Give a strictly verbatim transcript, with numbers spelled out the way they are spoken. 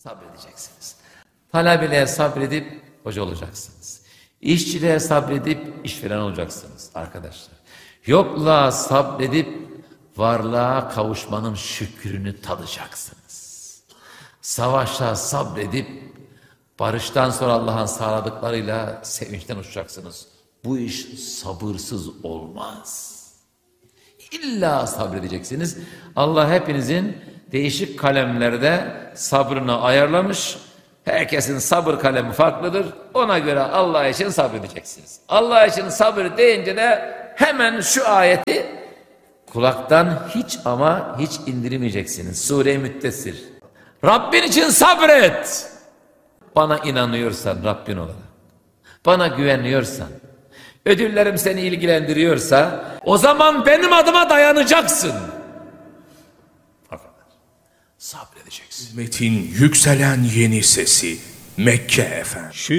Sabredeceksiniz. Talebeliğe sabredip hoca olacaksınız. İşçiliğe sabredip işveren olacaksınız arkadaşlar. Yokluğa sabredip varlığa kavuşmanın şükrünü tadacaksınız. Savaşta sabredip barıştan sonra Allah'ın sağladıklarıyla sevinçten uçacaksınız. Bu iş sabırsız olmaz. İlla sabredeceksiniz. Allah hepinizin değişik kalemlerde sabrını ayarlamış. Herkesin sabır kalemi farklıdır. Ona göre Allah için sabredeceksiniz. Allah için sabır deyince de hemen şu ayeti kulaktan hiç ama hiç indirmeyeceksiniz. Sure-i Müddessir. Rabbin için sabret. Bana inanıyorsan Rabbin olarak, bana güveniyorsan, ödüllerim seni ilgilendiriyorsa o zaman benim adıma dayanacaksın. O kadar. Sabredeceksin. Ümmetin yükselen yeni sesi Mekke efendim.